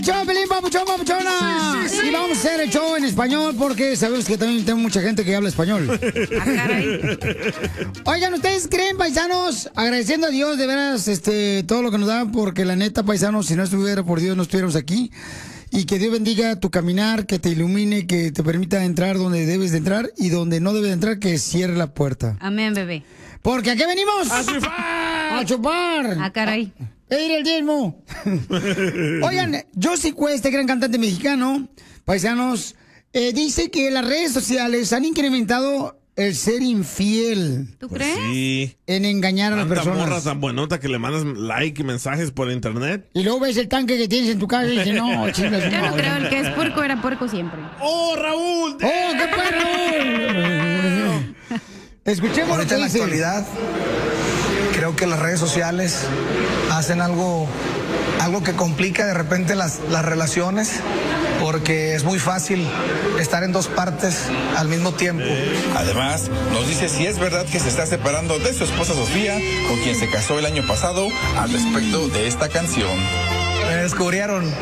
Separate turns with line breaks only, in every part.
Show, Pelín, papuchón, papuchona.
Sí.
Y vamos a hacer el show en español porque sabemos que también tenemos mucha gente que habla español.
Ah, caray.
Oigan, ¿ustedes creen, paisanos, agradeciendo a Dios de veras todo lo que nos da? Porque la neta, paisanos, si no estuviera por Dios, no estuviéramos aquí. Y que Dios bendiga tu caminar, que te ilumine, que te permita entrar donde debes de entrar y donde no debes de entrar, que cierre la puerta.
Amén, bebé.
Porque ¿a qué venimos?
¡A chupar!
¡A chupar!
Ah, caray.
¡Ir el diezmo! Oigan, Josy Cuesta, gran cantante mexicano, paisanos, dice que las redes sociales han incrementado el ser infiel.
¿Tú
Pues
crees?
sí.
En engañar a las
Tanta
personas.
morra tan buenota que le mandas like y mensajes por internet.
Y luego ves el tanque que tienes en tu casa y dices, no, chingas.
Yo no creo, el que es puerco era puerco siempre.
¡Oh, Raúl!
¡Oh, qué fue, Raúl! Escuchemos lo
Ahorita
que
en la
dice.
actualidad, creo que las redes sociales hacen algo que complica de repente las relaciones, porque es muy fácil estar en dos partes al mismo tiempo.
Además, nos dice si es verdad que se está separando de su esposa Sofía, con quien se casó el año pasado, al respecto de esta canción.
Me descubrieron.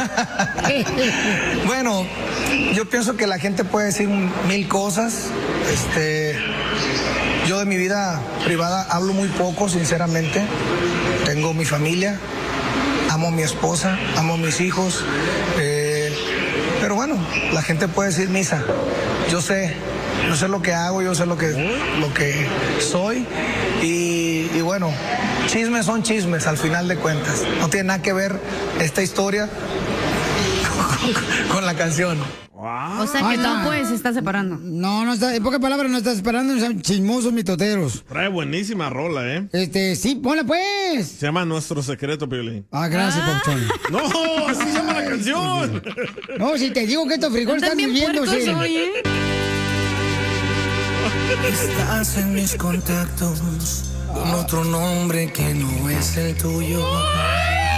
Bueno, yo pienso que la gente puede decir mil cosas. Yo de mi vida privada hablo muy poco, sinceramente. Tengo mi familia, amo a mi esposa, amo a mis hijos. Pero bueno, la gente puede decir misa. Yo sé lo que hago, yo sé lo que soy. Y bueno, chismes son chismes al final de cuentas. No tiene nada que ver esta historia con la canción.
Wow.
O sea que
Ay,
no,
no.
pues, se está separando.
No está, en pocas palabras, no estás esperando, son chismosos mitoteros.
Trae buenísima rola, ¿eh?
Sí, ponla pues.
Se llama Nuestro Secreto, Piolín.
Ah, gracias, papuchón.
¡No! ¡Así se llama la canción!
No, si te digo que estos frijoles están
Están bien puercos
hirviéndose.
hoy, ¿eh?
Estás en mis contactos con otro nombre que no es el tuyo.